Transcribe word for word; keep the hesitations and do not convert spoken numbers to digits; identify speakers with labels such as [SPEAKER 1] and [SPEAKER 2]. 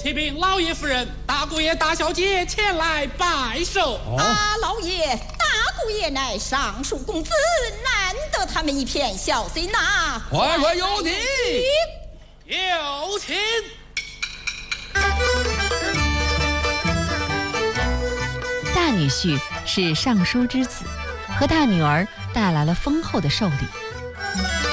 [SPEAKER 1] 启禀老爷夫人，大姑爷大小姐前来拜寿。
[SPEAKER 2] 哦、
[SPEAKER 3] 大老爷大姑爷乃尚书公子，难得他们一片孝心呐！
[SPEAKER 2] 快快有请，
[SPEAKER 1] 有请。
[SPEAKER 4] 大女婿是尚书之子，和大女儿带来了丰厚的寿礼。